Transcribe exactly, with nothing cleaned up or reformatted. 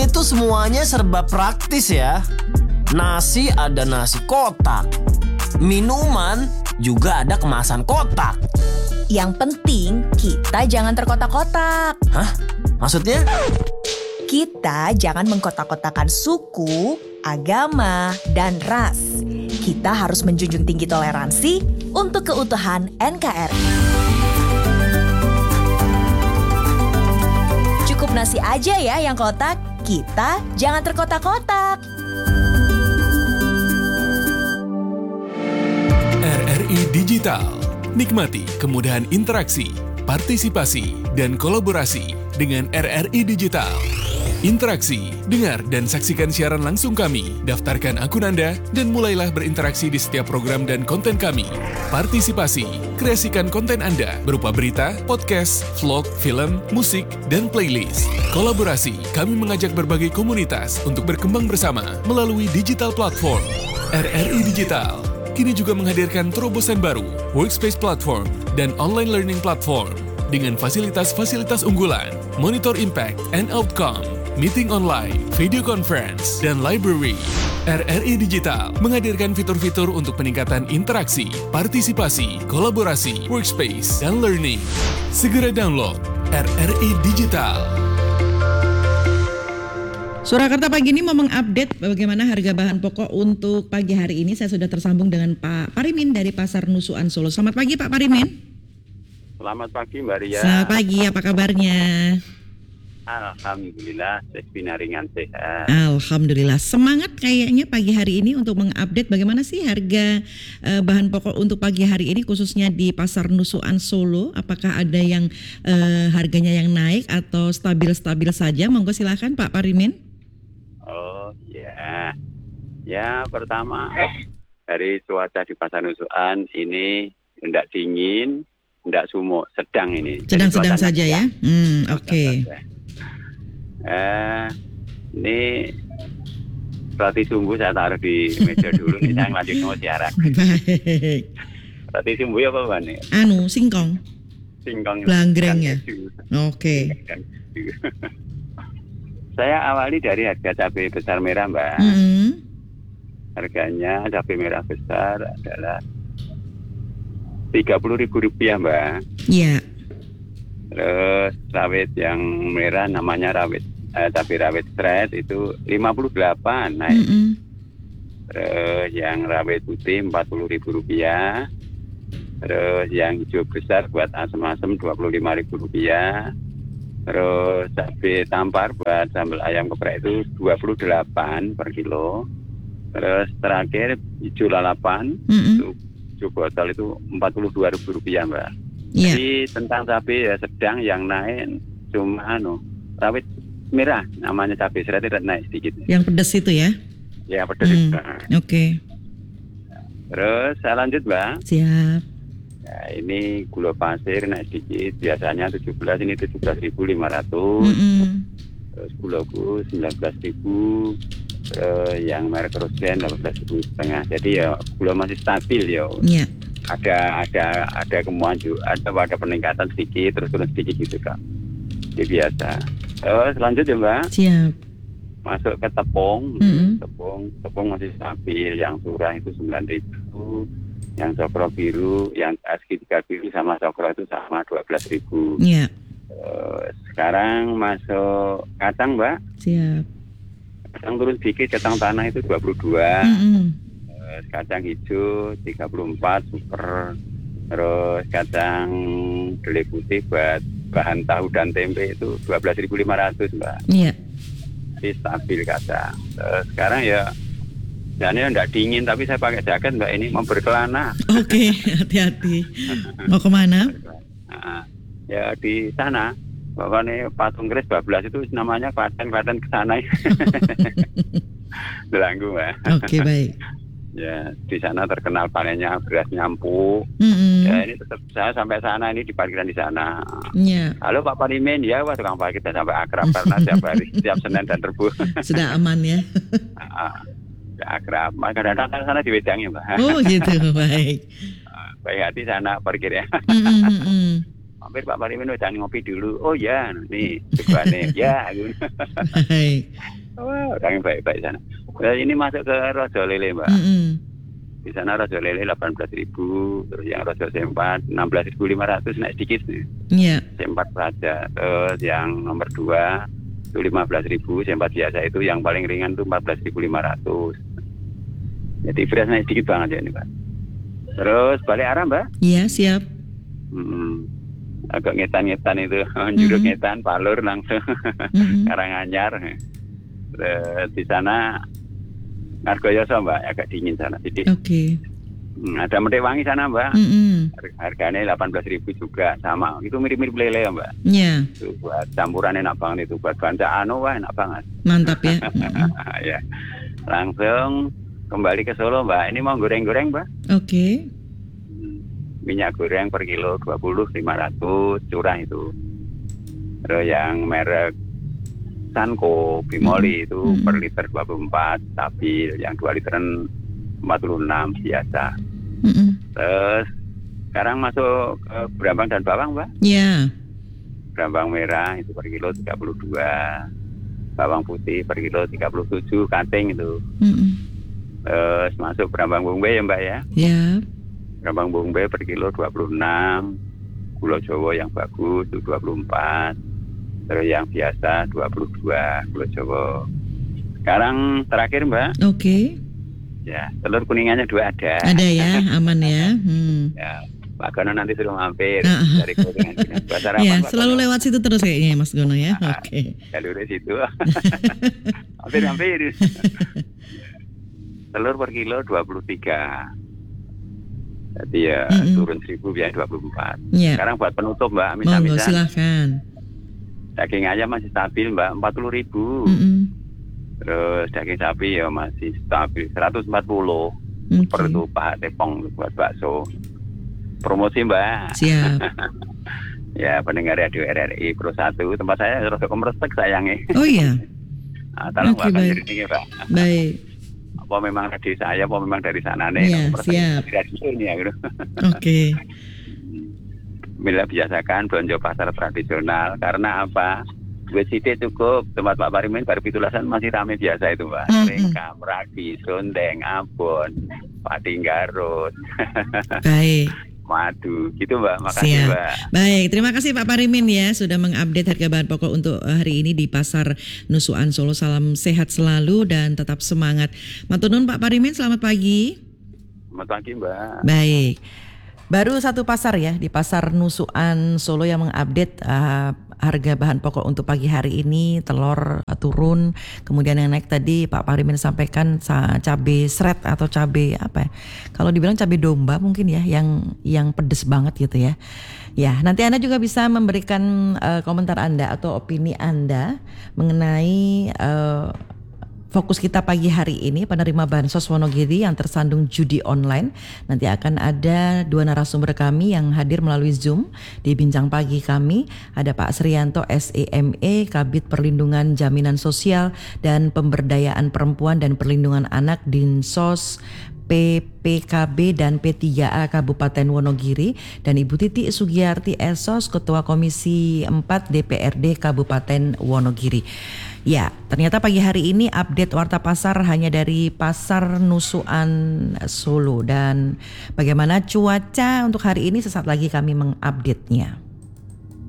sini tuh semuanya serba praktis ya. Nasi ada nasi kotak. Minuman juga ada kemasan kotak. Yang penting kita jangan terkotak-kotak. Hah? Maksudnya? Kita jangan mengkotak-kotakan suku, agama, dan ras. Kita harus menjunjung tinggi toleransi untuk keutuhan N K R I. Cukup nasi aja ya yang kotak, kita jangan terkotak-kotak. R R I Digital. Nikmati kemudahan interaksi, partisipasi, dan kolaborasi dengan R R I Digital. Interaksi, dengar dan saksikan siaran langsung kami, daftarkan akun Anda, dan mulailah berinteraksi di setiap program dan konten kami. Partisipasi, kreasikan konten Anda berupa berita, podcast, vlog, film, musik, dan playlist. Kolaborasi, kami mengajak berbagai komunitas untuk berkembang bersama melalui digital platform. R R I Digital kini juga menghadirkan terobosan baru, workspace platform, dan online learning platform dengan fasilitas-fasilitas unggulan, monitor impact and outcome, meeting online, video conference, dan library. R R I Digital menghadirkan fitur-fitur untuk peningkatan interaksi, partisipasi, kolaborasi, workspace, dan learning. Segera download R R I Digital. Surakarta pagi ini mau mengupdate bagaimana harga bahan pokok untuk pagi hari ini. Saya sudah tersambung dengan Pak Parimin dari Pasar Nusukan Solo. Selamat pagi Pak Parimin. Selamat pagi Mbak Ria. Selamat pagi, apa kabarnya? Alhamdulillah, sehat ringan sehat. Alhamdulillah, semangat kayaknya pagi hari ini untuk mengupdate bagaimana sih harga uh, bahan pokok untuk pagi hari ini khususnya di Pasar Nusukan Solo. Apakah ada yang uh, harganya yang naik atau stabil-stabil saja? Monggo silakan Pak Parimin. Oh ya, ya pertama dari cuaca di Pasar Nusukan ini tidak dingin, tidak sumuk, sedang ini. Sedang-sedang saja ya. Hmm, oke. Okay. Eh, ini roti sumbu saya taruh di meja dulu nih, saya lanjut mau siaran. Baik. Roti sumbu ya apa Mbak nih? Anu, singkong. Singkong. Langgreng ya. Oke. Okay. Saya awali dari harga cabai besar merah Mbak. Mm-hmm. Harganya cabai merah besar adalah tiga puluh ribu rupiah Mbak. Iya. Yeah. Terus rawit yang merah namanya rawit eh, cabai rawit stret itu lima puluh delapan naik. Mm-hmm. Terus yang rawit putih empat puluh ribu rupiah. Terus yang hijau besar buat asem-asem dua puluh lima ribu rupiah. Terus cabai tampar buat sambal ayam geprek itu dua puluh delapan per kilo. Terus terakhir hijau lalapan, mm-hmm. itu hijau botol itu empat puluh dua ribu rupiah Mbak. Yeah. Jadi tentang cabai ya sedang, yang naik cuma anu rawit merah namanya cabai serat tidak naik sedikit. Yang pedas itu ya? Ya pedas. Mm. Oke. Okay. Terus saya lanjut Mbak. Siap. Nah, ini gula pasir naik sedikit, biasanya tujuh belas, ini tujuh belas ribu lima ratus. Mm-hmm. Terus gula ku sembilan belas ribu. Terus yang merek Rosen delapan belas ribu setengah. Jadi ya gula masih stabil ya. Iya. Yeah. Ada ada ada kemauan juga, ada ada peningkatan sedikit, terus turun sedikit gitu Kak. Jadi biasa. Terus lanjut ya Mbak. Siap. Masuk ke tepung. Mm-hmm. Tepung, tepung masih stabil. Yang surah itu sembilan ribu. Yang cokro biru, yang segitiga biru sama cokro itu sama dua belas ribu. Iya. Uh, sekarang masuk kacang Mbak. Siap. Kacang turun sedikit, kacang tanah itu dua puluh dua. Mm-hmm. Uh, kacang hijau tiga puluh empat super. Terus kacang kedelai putih buat bahan tahu dan tempe itu dua belas ribu lima ratus Mbak. Iya. Jadi stabil kacang. Uh, sekarang ya dan ini enggak dingin, tapi saya pakai jaket Mbak, ini mau berkelana. Oke, okay, hati-hati. Mau kemana? Nah, ya di sana. Pokoknya patung keris bablas itu namanya Klaten-Klaten ke sana. Delanggu Mbak. Oke, okay, baik. Ya, di sana terkenal panennya beras nyampu. Mm-hmm. Ya, ini tetap saya sampai sana, ini di parkiran di sana. Iya. Yeah. Halo Pak Parimin, ya wah tukang parkir kita sampai akrab karena tiap hari, setiap Senin dan Rabu. Sudah aman ya. Ya, akrab, kadang-kadang kan sana di wedangnya Mbak. Oh gitu, baik. Baik hati sana parkir ya. Mm-hmm. mampir Pak Parimin jangan ngopi dulu. Oh ya, nih tujuannya ya. Baik. Wah, orang yang baik-baik sana. Nah, ini masuk ke Rojo Lele, Mbak. Mm-mm. Di sana Rojo Lele delapan belas ribu, terus yang Rojo Sempat enam belas ribu lima ratus, naik sedikit nih. Iya. Sempat saja. Terus yang nomor dua itu lima belas ribu, Sempat biasa itu yang paling ringan itu empat belas ribu lima ratus. Jadi beras naik sedikit banget ya ini, Pak. Terus balik arah, Mbak. Iya, siap. Hmm, agak ngetan-ngetan itu, juruk Mhm. ngetan, Palur langsung, Mhm. Karanganyar. Terus di sana Ngargoyoso, Mbak, agak dingin sana. Jadi Oke. hmm, ada Mendek Wangi sana, Mbak. Mm-mm. Har- Harganya delapan belas ribu juga sama. Itu mirip-mirip lele ya, Mbak. Ya, Itu buat campuran enak banget itu. Buat bahan anu wah enak banget. mantap ya. Mm-mm. Ya. Langsung kembali ke Solo, Mbak. Ini mau goreng-goreng, Mbak. Oke. Minyak goreng per kilo dua puluh lima ratus, curah itu. Terus yang merek Sanko Bimoli itu Mm-mm. per liter dua puluh empat, stabil. Yang dua literan empat puluh enam biasa. Mm-mm. Terus sekarang masuk ke Brambang dan Bawang, Mbak. Ya. Brambang merah itu per kilo tiga puluh dua, bawang putih per kilo tiga puluh tujuh, kating itu. Mm-mm. Terus masuk Brambang Bombay ya, Mbak ya. Ya. Brambang Bombay per kilo dua puluh enam, gula Jawa yang bagus itu dua puluh empat, terus yang biasa dua puluh dua gula Jawa. Sekarang terakhir, Mbak, Oke. ya telur kuningannya dua ada. Ada ya, aman ya. Hmm. Ya, Pak Gono nanti suruh mampir Ah. dari kuningan. Buat sarapan, Ya, Pak selalu Gono. lewat situ terus kayaknya ya, Mas Gono ya. Ah. Oke. Jalur situ. Hampir-hampir. Telur per kilo dua puluh tiga. Jadi ya Mm-mm. turun seribu biar dua puluh empat. Ya. Sekarang buat penutup, Mbak, Monggo misal-misal silahkan. daging ayam masih stabil, Mbak, empat puluh ribu. Mm-mm. Terus daging sapi ya masih stabil seratus empat puluh Oke. per itu paha tepong buat bakso. Promosi, Mbak. Siap. Ya, pendengar radio R R I Pro satu, tempat saya Rodo Komrestek sayangnya. Oh iya. Nah, tolong Oke, Mbak baik. banjir ini, Pak. Baik. Apa memang radio saya, apa memang dari sana nih? Iya, Komrestek siap. dari radio ini ya, gitu. Oke. Bila biasakan belanja pasar tradisional, karena apa? Duit sidik cukup, tempat Pak Parimin baru pitulasan masih ramai biasa itu, Mbak. Mm-mm. Ringkam, ragi, sondeng, abon, pati garut, Baik. madu, gitu, Mbak. Makasih, Siap. Mbak. Baik, terima kasih Pak Parimin ya sudah mengupdate harga bahan pokok untuk eh, hari ini di Pasar Nusukan Solo. Salam sehat selalu dan tetap semangat. Matur nuwun Pak Parimin, selamat pagi. Selamat pagi, Mbak. Baik. Baru satu pasar ya di Pasar Nusukan Solo yang mengupdate uh, harga bahan pokok untuk pagi hari ini. Telur uh, turun, kemudian yang naik tadi Pak Parimin sampaikan sa- cabai seret atau cabai apa ya? Kalau dibilang cabai domba mungkin ya, yang yang pedes banget gitu ya. Ya, nanti Anda juga bisa memberikan uh, komentar Anda atau opini Anda mengenai uh, fokus kita pagi hari ini, penerima Bansos Wonogiri yang tersandung judi online. Nanti akan ada dua narasumber kami yang hadir melalui Zoom di Bincang Pagi kami. Ada Pak Srianto S E M E, Kabid Perlindungan Jaminan Sosial dan Pemberdayaan Perempuan dan Perlindungan Anak Dinsos P P K B dan P tiga A Kabupaten Wonogiri, dan Ibu Titi Sugiyarti Esos, Ketua Komisi empat D P R D Kabupaten Wonogiri. Ya, ternyata pagi hari ini update warta pasar hanya dari Pasar Nusukan Solo. Dan bagaimana cuaca untuk hari ini sesaat lagi kami mengupdate-nya.